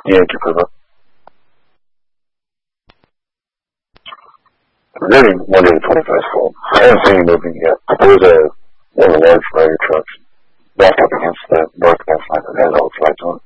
Yankee for the regarding Monday the 25th fall. I haven't seen the movie yet. There was one of the large fire trucks back up against the north gas line that had all its lights on.